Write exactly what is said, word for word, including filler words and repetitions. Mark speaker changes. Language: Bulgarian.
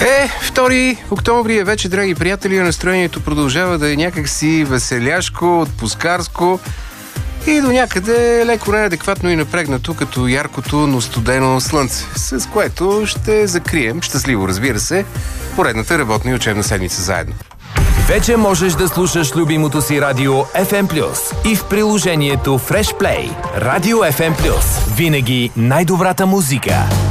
Speaker 1: Е, втори октомври е вече, драги приятели, настроението продължава да е някакси веселяшко, отпускарско и до някъде леко неадекватно и напрегнато, като яркото, но студено слънце, с което ще закрием, щастливо разбира се, поредната работна и учебна седмица заедно.
Speaker 2: Вече можеш да слушаш любимото си радио еф ем плюс и в приложението Fresh Play. Радио еф ем плюс. Винаги най-добрата музика.